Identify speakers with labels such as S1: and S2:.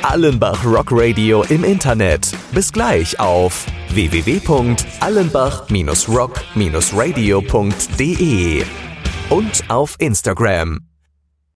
S1: Allenbach Rock Radio im Internet. Bis gleich auf www.allenbach-rock-radio.de und auf Instagram